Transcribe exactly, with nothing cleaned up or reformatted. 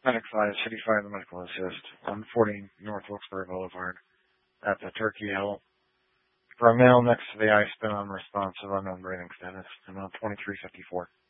Medic five, City five, the medical assist, one forty North Wilkes-Barre Boulevard, at the Turkey Hill. For a male next to the ice, been unresponsive, unknown breathing status, and on twenty-three fifty-four.